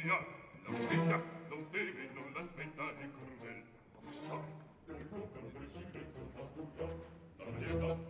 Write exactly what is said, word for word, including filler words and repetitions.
via, non vita, non temi, non l'aspettare crudel. Sai, il tuo per presidente, la mia